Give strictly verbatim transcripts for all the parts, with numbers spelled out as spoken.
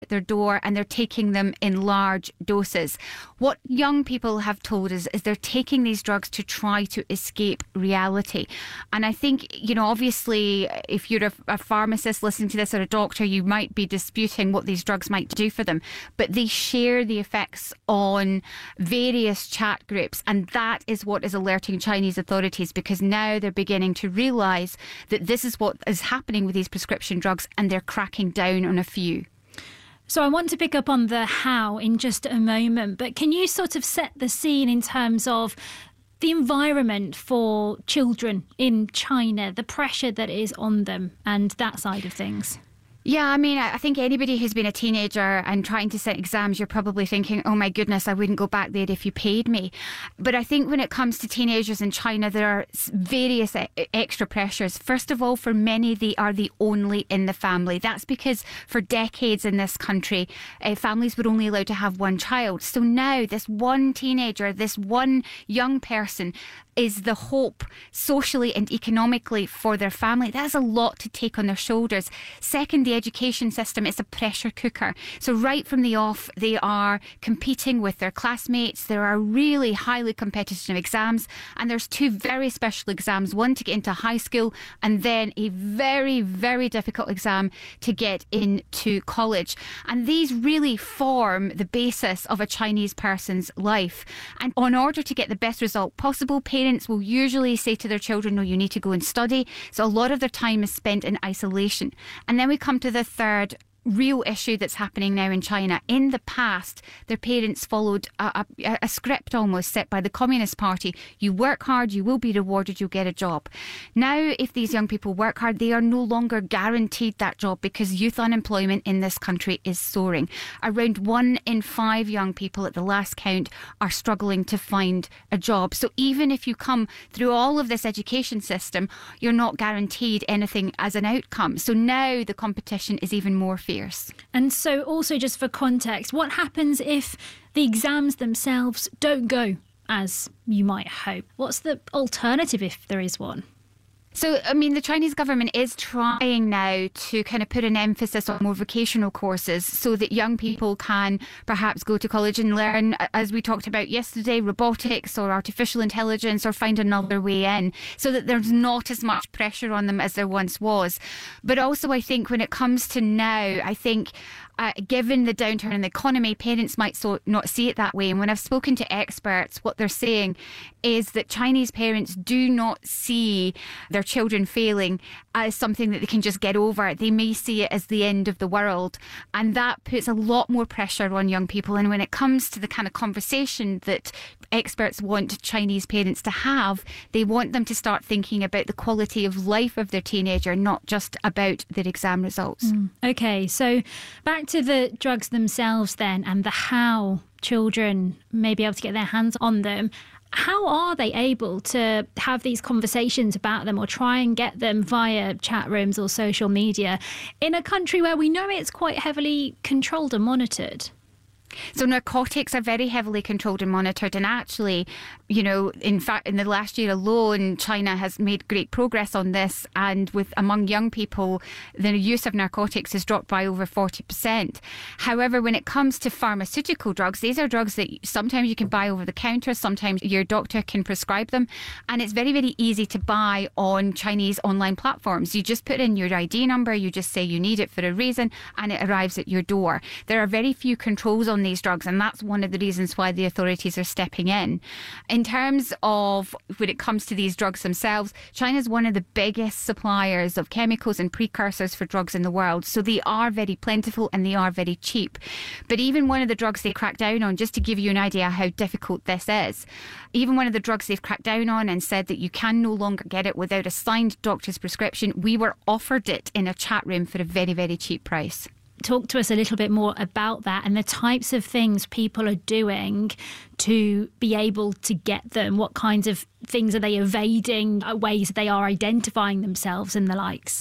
their door, and they're taking them in large doses. What young people have told us is they're taking these drugs to try to escape reality. And I think, you know, obviously, if you're a, a pharmacist listening to this or a doctor, you might be disputing what these drugs might do for them. But they share the effects on various chat groups. And that is what is alerting Chinese authorities, because now they're beginning to realise that this is what is happening with these prescription drugs, and they're cracking down on a few. So I want to pick up on the how in just a moment, but can you sort of set the scene in terms of the environment for children in China, the pressure that is on them and that side of things? Yeah, I mean, I think anybody who's been a teenager and trying to set exams, you're probably thinking, oh my goodness, I wouldn't go back there if you paid me. But I think when it comes to teenagers in China, there are various e- extra pressures. First of all, for many, they are the only in the family. That's because for decades in this country, uh, families were only allowed to have one child. So now this one teenager, this one young person is the hope socially and economically for their family. That's a lot to take on their shoulders. Second, the education system is a pressure cooker. So right from the off, they are competing with their classmates. There are really highly competitive exams, and there's two very special exams, one to get into high school and then a very, very difficult exam to get into college. And these really form the basis of a Chinese person's life. And in order to get the best result possible, parents will usually say to their children, no, you need to go and study. So a lot of their time is spent in isolation. And then we come to the third real issue that's happening now in China. In the past, their parents followed a, a, a script almost set by the Communist Party. You work hard, you will be rewarded, you'll get a job. Now, if these young people work hard, they are no longer guaranteed that job because youth unemployment in this country is soaring. Around one in five young people at the last count are struggling to find a job. So even if you come through all of this education system, you're not guaranteed anything as an outcome. So now the competition is even more fierce. And so also, just for context, what happens if the exams themselves don't go as you might hope? What's the alternative if there is one? So, I mean, the Chinese government is trying now to kind of put an emphasis on more vocational courses so that young people can perhaps go to college and learn, as we talked about yesterday, robotics or artificial intelligence, or find another way in, so that there's not as much pressure on them as there once was. But also, I think when it comes to now, I think Uh, given the downturn in the economy, parents might so not see it that way. And when I've spoken to experts, what they're saying is that Chinese parents do not see their children failing as something that they can just get over. They may see it as the end of the world. And that puts a lot more pressure on young people. And when it comes to the kind of conversation that experts want Chinese parents to have, they want them to start thinking about the quality of life of their teenager, not just about their exam results. Mm. Okay, so back to the drugs themselves then, and the how children may be able to get their hands on them. How are they able to have these conversations about them or try and get them via chat rooms or social media in a country where we know it's quite heavily controlled and monitored? So narcotics are very heavily controlled and monitored, and actually, you know, in fact, in the last year alone, China has made great progress on this, and with among young people, the use of narcotics has dropped by over forty percent. However, when it comes to pharmaceutical drugs, these are drugs that sometimes you can buy over the counter, sometimes your doctor can prescribe them, and it's very, very easy to buy on Chinese online platforms. You just put in your I D number, you just say you need it for a reason, and it arrives at your door. There are very few controls on these drugs, and that's one of the reasons why the authorities are stepping in. In terms of when it comes to these drugs themselves, China is one of the biggest suppliers of chemicals and precursors for drugs in the world, so they are very plentiful and they are very cheap. But even one of the drugs they cracked down on, just to give you an idea how difficult this is, even one of the drugs they've cracked down on and said that you can no longer get it without a signed doctor's prescription, we were offered it in a chat room for a very, very cheap price. Talk to us a little bit more about that and the types of things people are doing to be able to get them. What kinds of things are they evading, ways they are identifying themselves and the likes?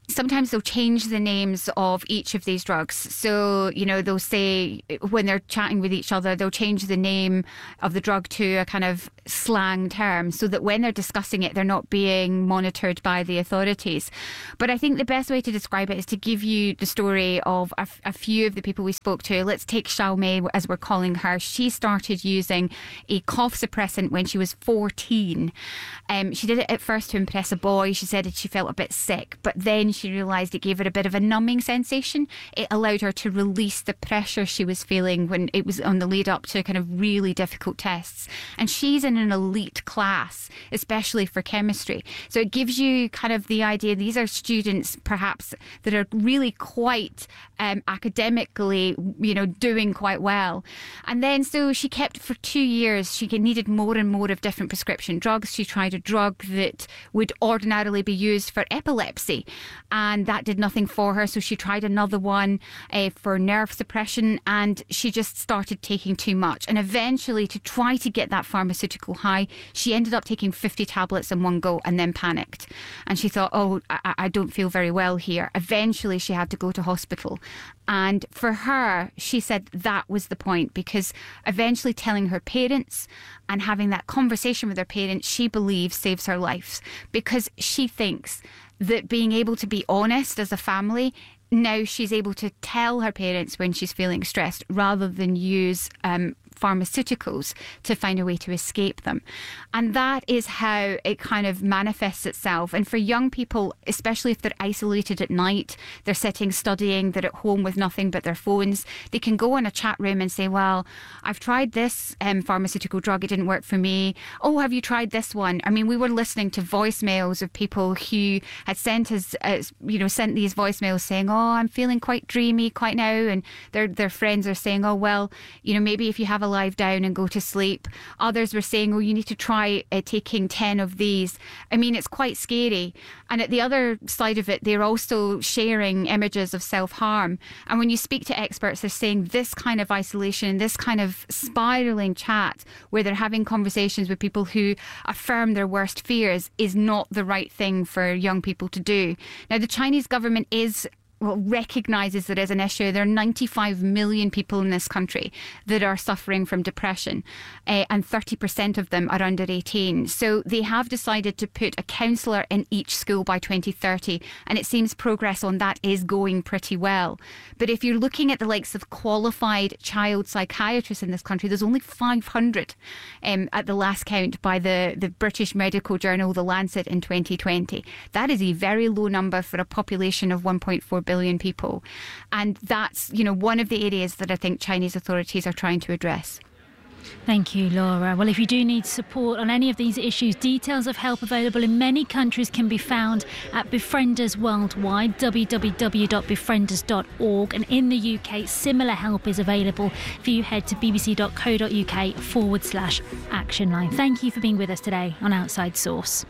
sometimes they'll change the names of each of these drugs. So, you know, they'll say when they're chatting with each other, they'll change the name of the drug to a kind of slang term so that when they're discussing it, they're not being monitored by the authorities. But I think the best way to describe it is to give you the story of a, a few of the people we spoke to. Let's take Xiaomei, as we're calling her. She started using a cough suppressant when she was fourteen. Um, she did it at first to impress a boy. She said that she felt a bit sick, but then she realised it gave her a bit of a numbing sensation. It allowed her to release the pressure she was feeling when it was on the lead up to kind of really difficult tests. And she's in an elite class, especially for chemistry. So it gives you kind of the idea these are students perhaps that are really quite um, academically, you know, doing quite well. And then so she kept for two years, she needed more and more of different prescription drugs. She tried a drug that would ordinarily be used for epilepsy, and that did nothing for her. So she tried another one uh, for nerve suppression, and she just started taking too much. And eventually, to try to get that pharmaceutical high, she ended up taking fifty tablets in one go and then panicked. And she thought, oh, I, I don't feel very well here. Eventually, she had to go to hospital. And for her, she said that was the point, because eventually telling her parents and having that conversation with her parents, she believes saves her life, because she thinks that being able to be honest as a family, now she's able to tell her parents when she's feeling stressed rather than use um, pharmaceuticals to find a way to escape them. And that is how it kind of manifests itself. And for young people, especially if they're isolated at night, they're sitting studying, they're at home with nothing but their phones, they can go in a chat room and say, well, I've tried this um, pharmaceutical drug, it didn't work for me. Oh, have you tried this one? I mean, we were listening to voicemails of people who had sent us, uh, you know, sent these voicemails saying, oh, I'm feeling quite dreamy quite now. And their their friends are saying, oh, well, you know, maybe if you have a lie down and go to sleep. Others were saying, oh, you need to try uh, taking ten of these. I mean, it's quite scary. And at the other side of it, they're also sharing images of self-harm. And when you speak to experts, they're saying this kind of isolation, this kind of spiraling chat where they're having conversations with people who affirm their worst fears is not the right thing for young people to do. Now, the Chinese government is well, recognises there is an issue. There are ninety-five million people in this country that are suffering from depression, uh, and thirty percent of them are under eighteen. So they have decided to put a counsellor in each school by twenty thirty, and it seems progress on that is going pretty well. But if you're looking at the likes of qualified child psychiatrists in this country, there's only five hundred um, at the last count by the, the British medical journal, The Lancet, in twenty twenty. That is a very low number for a population of one point four billion people. And that's, you know, one of the areas that I think Chinese authorities are trying to address. Thank you, Laura. Well, if you do need support on any of these issues, details of help available in many countries can be found at Befrienders Worldwide, w w w dot befrienders dot org. And in the U K, similar help is available if you head to bbc.co.uk forward slash action line. Thank you for being with us today on Outside Source.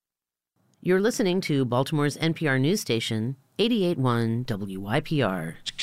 You're listening to Baltimore's N P R news station, eighty-eight point one W Y P R.